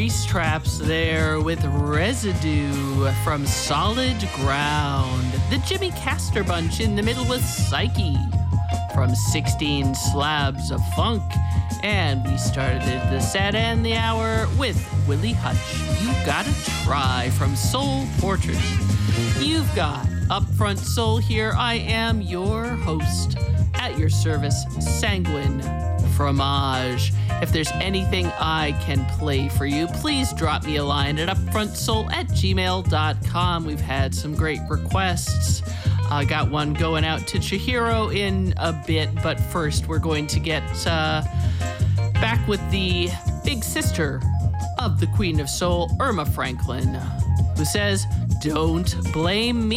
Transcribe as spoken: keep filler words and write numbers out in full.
Grease Traps there with Residue from Solid Ground. The Jimmy Castor Bunch in the middle with Psyche from sixteen Slabs of Funk. And we started the set and the hour with Willie Hutch. You Gotta Try from Soul Portrait. You've got Upfront Soul here. I am your host, at your service, Sanguine Fromage. If there's anything I can play for you, please drop me a line at upfrontsoul at gmail dot com. We've had some great requests. I uh, got one going out to Chihiro in a bit, but first we're going to get uh, back with the big sister of the Queen of Soul, Irma Franklin, who says, "Don't blame me."